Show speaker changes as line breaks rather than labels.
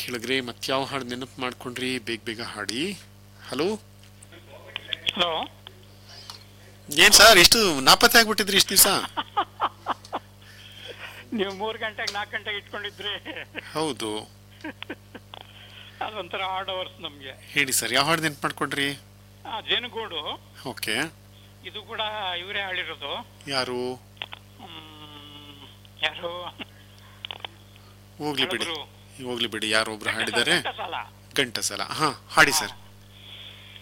ಕೇಳಿದ್ರಿ ಮತ್ತೆ ಯಾವ ಹಾಡು ನೆನಪು ಮಾಡ್ಕೊಂಡ್ರಿ? ಬೇಗ ಬೇಗ ಹಾಡಿ. ಹಲೋ
ಹಲೋ,
ಏನ್ ಸರ್ ಇಷ್ಟು ನಾಪತ್ತೆ ಆಗ್ಬಿಟ್ಟಿದ್ರಿ ಇಷ್ಟು ದಿವಸ?
ನೀವು 3 ಗಂಟೆಗೆ 4 ಗಂಟೆಗೆ ಇಟ್ಕೊಂಡಿದ್ರಿ.
ಹೌದು,
ಅದೊಂಥರ ಹಾರ್ಡ್ ಅವರ್ಸ್ ನಮ್ಗೆ.
ಹೇಳಿ ಸರ್, ಯಾವ ಹಾಡು ನೆನಪು ಮಾಡ್ಕೊಂಡ್ರಿ?
ಜೇನುಗೂಡು.
ಓಕೆ,
ಇದು ಕೂಡ ಇವರೇ ಹಾಡಿರೋದು.
ಯಾರು?
ಯಾರು?
ಹೋಗ್ಲಿ ಬಿಡಿ, ಹೋಗ್ಲಿ ಬಿಡಿ, ಯಾರೊಬ್ರು ಹಾಡಿದ್ದಾರೆ. ಘಂಟಸಾಲ. ಹಾ, ಹಾಡಿ ಸರ್.